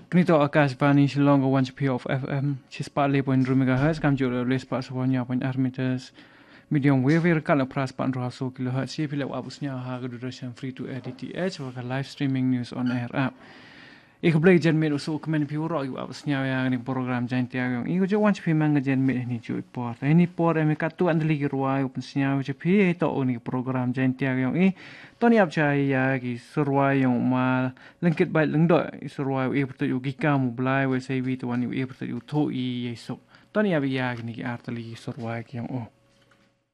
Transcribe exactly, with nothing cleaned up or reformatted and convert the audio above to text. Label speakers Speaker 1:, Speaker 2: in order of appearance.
Speaker 1: Knito Akashbani Shillong one P of F M Chispa point megahertz kam jure les pa sonya point armeters medium wave kala pras pan ro so kilohertz si pile abusnya ha duration free to air D T H wa live streaming news on air app. Ik blij jen met so kemen pi ro yu abusnya ya ni program jan tia yung iko jo one P mang jen met ni jo port. Ni port em ka tu andli ro yu pensnya jo pi to ni program jan tia yung i Tony abjai ya ki surwai yung ma lengket bai lengdo surwai e pertu yu gika mu blai we sei wi to wan yu e pertu yu to i yeso Tony abi ya ni ki artali surwai ki yung o